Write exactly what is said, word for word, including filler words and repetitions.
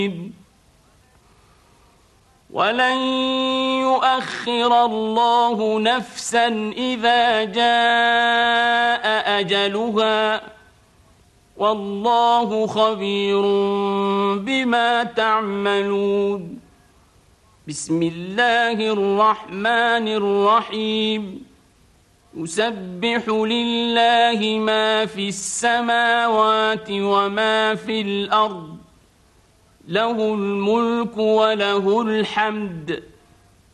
ولن يؤخر الله نفسا إذا جاء أجلها والله خبير بما تعملون. بسم الله الرحمن الرحيم. يسبح لله ما في السماوات وما في الأرض له الملك وله الحمد